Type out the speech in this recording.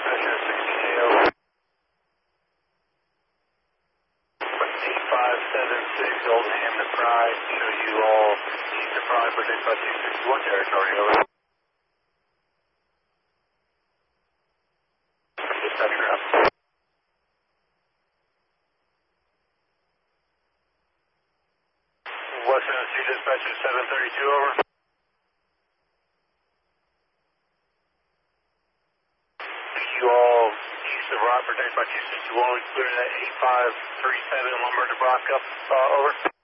Dispatcher 16 over. 8576 Oldham to Pride. Show you all east of Pride for Dispatch 261 territory. Over. Dispatcher up. Western Tennessee Dispatcher 732 over. You all east of Rockford Dispatch 261 clearing that 8537 Lumber, Nebraska. Over.